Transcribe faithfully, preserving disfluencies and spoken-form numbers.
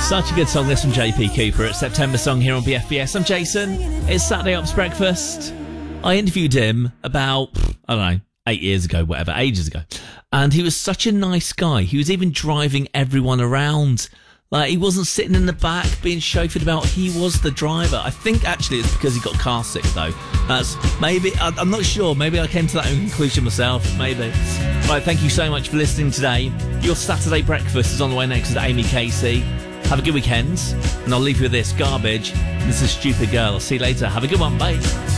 Such a good song, this from J P Cooper. It's September song here on B F B S. I'm Jason. It's Saturday Ops Breakfast. I interviewed him about, I don't know, eight years ago, whatever, ages ago. And he was such a nice guy. He was even driving everyone around. Like, he wasn't sitting in the back being chauffeured about. He was the driver. I think, actually, it's because he got car sick, though. That's maybe, I, I'm not sure. Maybe I came to that conclusion myself. Maybe. Right, thank you so much for listening today. Your Saturday breakfast is on the way next with Amy Casey. Have a good weekend. And I'll leave you with this, Garbage. This is Stupid Girl. I'll see you later. Have a good one. Bye.